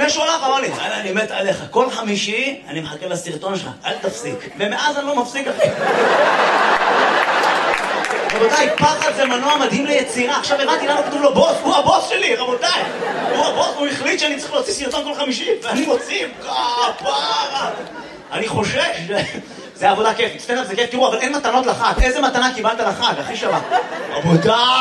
לפני שהוא הלך, אמר לי, אני מת עליך, כל חמישי אני מחכה לסרטון שלך, אל תפסיק. ומאז אני לא מפסיק, אחי. רבותיי, פחד זה מנוע מדהים ליצירה. עכשיו הבנתי למה כתוב לו בוס, הוא הבוס שלי, רבותיי. הוא הבוס, הוא החליט שאני צריך להוציא סרטון כל חמישי, ואני מוציא, כפרה. אני חושש, זה עבודה כיפית, סטנדאפ זה כיף, תראו, אבל אין מתנות לחג. איזה מתנה קיבלת לחג, הכי שווה? רבותיי.